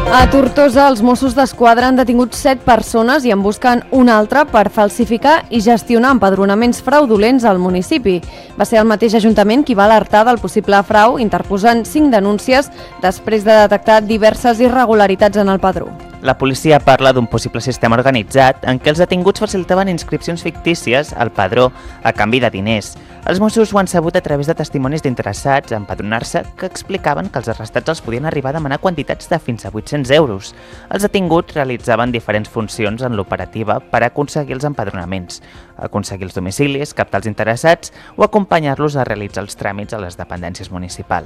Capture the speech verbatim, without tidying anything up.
A Tortosa, els Mossos d'Esquadra han detingut set persones i en busquen una altra per falsificar i gestionar empadronaments fraudulents al municipi. Va ser el mateix Ajuntament qui va alertar del possible frau, interposant cinc denúncies després de detectar diverses irregularitats en el padró. La policia parla d'un possible sistema organitzat en què els detinguts facilitaven inscripcions fictícies al padró a canvi de diners. Els Mossos ho han sabut a través de testimonis d'interessats a empadronar-se que explicaven que els arrestats els podien arribar a demanar quantitats de fins a vuit-cents euros. Els detinguts realitzaven diferents funcions en l'operativa per aconseguir els empadronaments, aconseguir els domicilis, captar els interessats o acompanyar-los a realitzar els tràmits a les dependències municipals.